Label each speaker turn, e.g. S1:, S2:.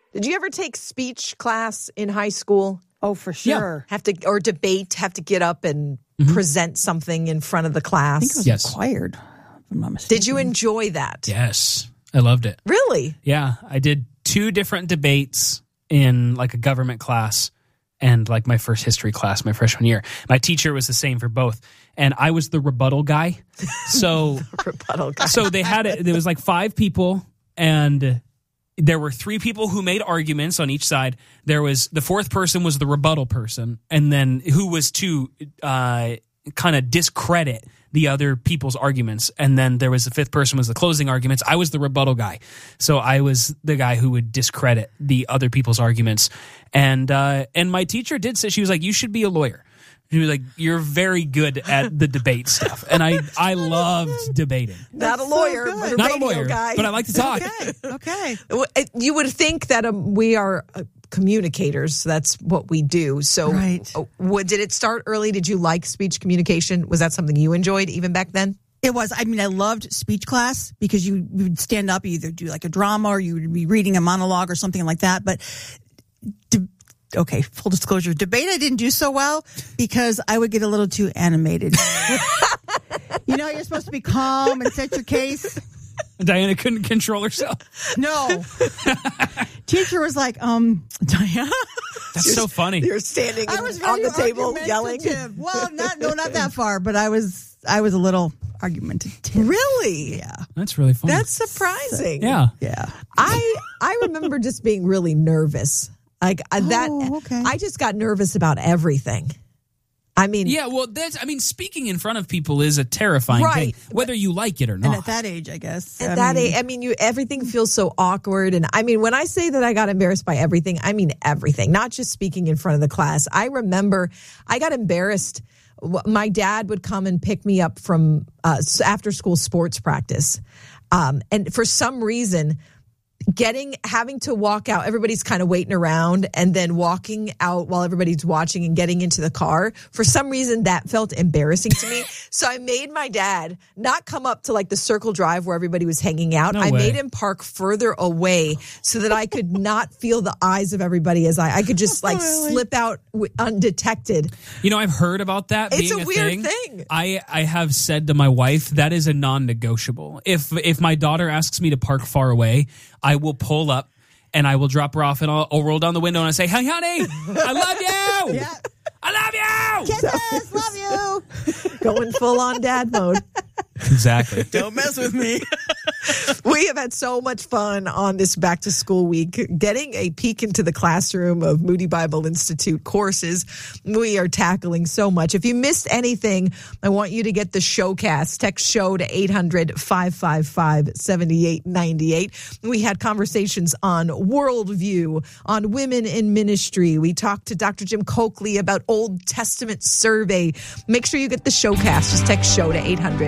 S1: Did you ever take speech class in high school?
S2: Oh, for sure.
S1: Have to get up and present something in front of the class?
S2: I think it was required, if I'm not mistaken.
S1: Did you enjoy that?
S3: Yes. I loved it.
S1: Really?
S3: Yeah. I did 2 different debates in like a government class and like my first history class my freshman year. My teacher was the same for both. And I was the rebuttal guy. So
S1: Rebuttal guy.
S3: So there was like 5 people, and there were 3 people who made arguments on each side. There was the 4th person was the rebuttal person, and then who was to kind of discredit the other people's arguments. And then there was the 5th person was the closing arguments. I was the rebuttal guy. So I was the guy who would discredit the other people's arguments. And my teacher did say, she was like, you should be a lawyer. She was like, you're very good at the debate stuff. And I loved debating.
S1: Not a lawyer, but a
S3: Not a
S1: radio
S3: lawyer,
S1: guy.
S3: but I like to talk.
S2: Okay.
S1: You would think that we are communicators. That's what we do. So
S2: Right.
S1: Did it start early? Did you like speech communication? Was that something you enjoyed even back then?
S2: It was. I mean, I loved speech class because you would stand up, you either do like a drama or you would be reading a monologue or something like that. But okay, full disclosure, debate I didn't do so well because I would get a little too animated. You know, you're supposed to be calm and set your case.
S3: Diana couldn't control herself.
S2: No. Teacher was like, Diana.
S3: That's so funny.
S1: You're standing
S2: I was
S1: on the
S2: very
S1: table yelling.
S2: Well, not that far, but I was a little argumentative.
S1: Really?
S2: Yeah.
S3: That's really funny.
S1: That's surprising.
S3: Yeah.
S2: Yeah.
S1: I remember just being really nervous. Like
S2: okay.
S1: I just got nervous about everything. I mean,
S3: Yeah, well, speaking in front of people is a terrifying
S1: Right.
S3: thing, whether you like it or not.
S2: And at that age, I guess.
S1: at that age, I mean, everything feels so awkward. And I mean, when I say that I got embarrassed by everything, I mean everything, not just speaking in front of the class. I remember I got embarrassed. My dad would come and pick me up from after school sports practice. And for some reason, having to walk out, everybody's kind of waiting around, and then walking out while everybody's watching and getting into the car. For some reason, that felt embarrassing to me. So I made my dad not come up to like the circle drive where everybody was hanging out.
S3: No
S1: I
S3: way.
S1: made him park further away so that I could not feel the eyes of everybody as I could just like slip out undetected.
S3: You know, I've heard about that
S1: It's
S3: being
S1: a weird thing.
S3: I have said to my wife, that is a non-negotiable. If my daughter asks me to park far away, I will pull up and I will drop her off and I'll roll down the window and I say, hey, honey, I love you.
S2: Yeah.
S3: I love you.
S2: Kisses, love you.
S1: Going full on dad mode.
S3: Exactly.
S2: Don't mess with me.
S1: We have had so much fun on this back to school week, getting a peek into the classroom of Moody Bible Institute courses. We are tackling so much. If you missed anything, I want you to get the showcast. Text show to 800-555-7898. We had conversations on worldview, on women in ministry. We talked to Dr. Jim Coakley about Old Testament survey. Make sure you get the showcast. Just text show to 800